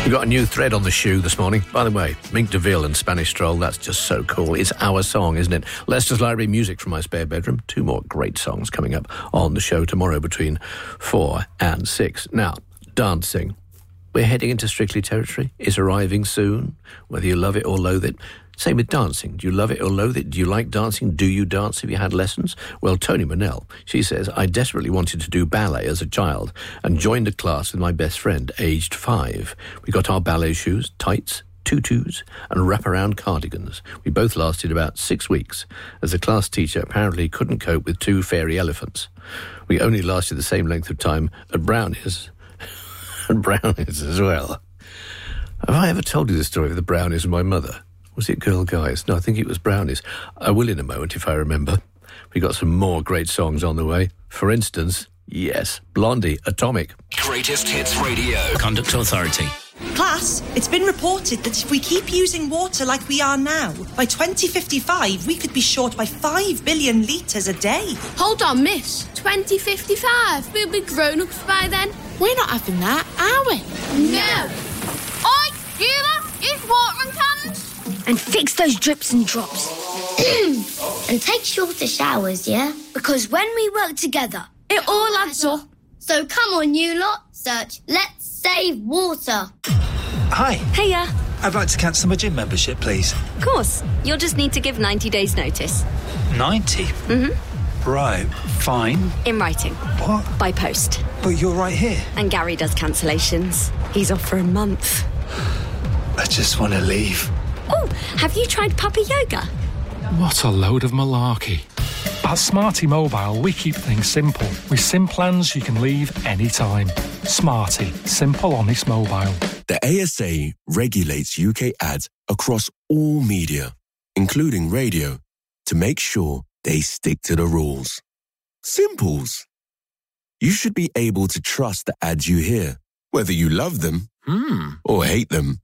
We've got a new thread on the shoe this morning. By the way, Mink DeVille and Spanish Stroll, that's just so cool. It's our song, isn't it? Leicester's Library Music from my spare bedroom. 2 more great songs coming up on the show tomorrow between 4 and 6. Now, dancing. We're heading into Strictly territory. It's arriving soon, whether you love it or loathe it. Same with dancing. Do you love it or loathe it? Do you like dancing? Do you dance? Have you had lessons? Well, Tony Monell, she says, I desperately wanted to do ballet as a child and joined a class with my best friend, aged 5. We got our ballet shoes, tights, tutus and wraparound cardigans. We both lasted about 6 weeks, as the class teacher apparently couldn't cope with 2 fairy elephants. We only lasted the same length of time at Brownies, and Brownies as well. Have I ever told you the story of the Brownies and my mother? Was it Girl Guys? No, I think it was Brownies. I will in a moment if I remember. We got some more great songs on the way. For instance, yes, Blondie, Atomic. Greatest Hits Radio. Conduct Authority. Class, it's been reported that if we keep using water like we are now, by 2055 we could be short by 5 billion litres a day. Hold on, miss. 2055? We'll be grown-ups by then. We're not having that, are we? No. Oi, you lot, use watering cans. And fix those drips and drops. And take shorter showers, yeah? Because when we work together, it all adds up. So come on, you lot. Search Let's Save Water. Hi. Hiya. I'd like to cancel my gym membership, please. Of course. You'll just need to give 90 days' notice. 90? Mm-hmm. Right, fine. In writing. What? By post. But you're right here. And Gary does cancellations. He's off for a month. I just want to leave. Oh, have you tried Puppy Yoga? What a load of malarkey. At Smarty Mobile, we keep things simple. With SIM plans, you can leave anytime. Smarty. Simple, honest mobile. The ASA regulates UK ads across all media, including radio, to make sure they stick to the rules. Simples. You should be able to trust the ads you hear, whether you love them or hate them.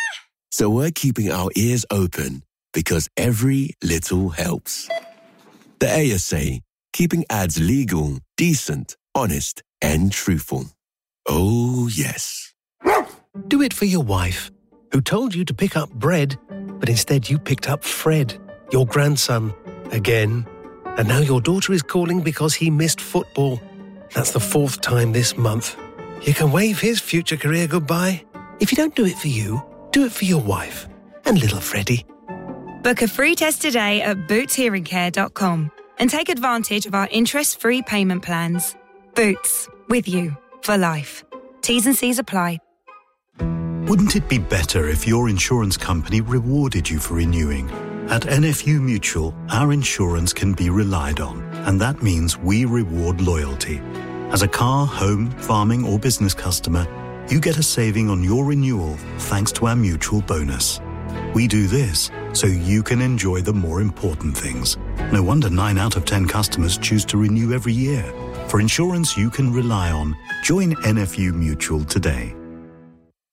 So we're keeping our ears open because every little helps. The ASA, keeping ads legal, decent, honest, and truthful. Oh, yes. Do it for your wife, who told you to pick up bread, but instead you picked up Fred, your grandson, again. And now your daughter is calling because he missed football. That's the 4th time this month. You can wave his future career goodbye. If you don't do it for you, do it for your wife and little Freddie. Book a free test today at bootshearingcare.com and take advantage of our interest-free payment plans. Boots, with you for life. T's and C's apply. Wouldn't it be better if your insurance company rewarded you for renewing? At NFU Mutual, our insurance can be relied on, and that means we reward loyalty. As a car, home, farming or business customer, you get a saving on your renewal thanks to our mutual bonus. We do this so you can enjoy the more important things. No wonder 9 out of 10 customers choose to renew every year. For insurance you can rely on, join NFU Mutual today.